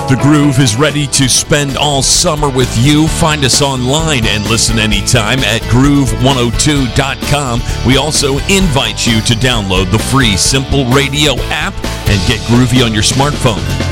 The Groove is ready to spend all summer with you. Find us online and listen anytime at groove102.com. We also invite you to download the free Simple Radio app and get groovy on your smartphone.